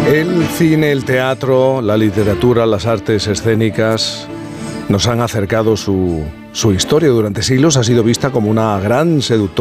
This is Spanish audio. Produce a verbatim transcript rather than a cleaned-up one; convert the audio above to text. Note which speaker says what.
Speaker 1: El cine, el teatro, la literatura, las artes escénicas nos han acercado su, su historia. Durante siglos ha sido vista como una gran seductora